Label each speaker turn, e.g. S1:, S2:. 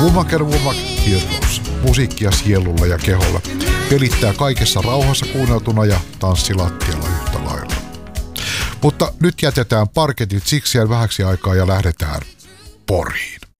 S1: Womack and Womack Heroes. Musiikkia sielulla ja keholla. Pelittää kaikessa rauhassa kuunneltuna ja tanssilattialla yhtä lailla. Mutta nyt jätetään parketit sikseen vähäksi aikaa ja lähdetään Poriin.